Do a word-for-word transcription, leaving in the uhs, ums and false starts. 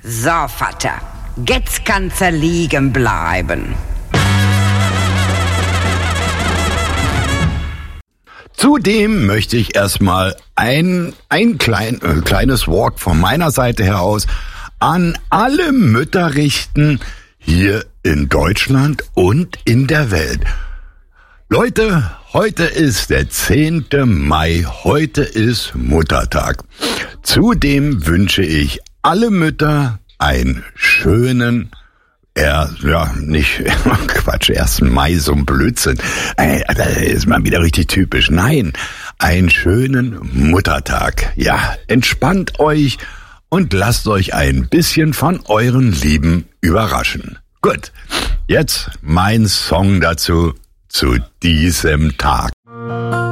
So, Vater, jetzt kannst du liegen bleiben. Zudem möchte ich erstmal ein, ein klein, äh, kleines Walk von meiner Seite heraus an alle Mütter richten, hier in Deutschland und in der Welt. Leute, heute ist der zehnte Mai, heute ist Muttertag. Zudem wünsche ich alle Mütter einen schönen, er, ja, nicht, Quatsch, ersten Mai, so ein Blödsinn. Ey, das ist mal wieder richtig typisch. Nein, einen schönen Muttertag. Ja, entspannt euch und lasst euch ein bisschen von euren Lieben überraschen. Gut, jetzt mein Song dazu, zu diesem Tag.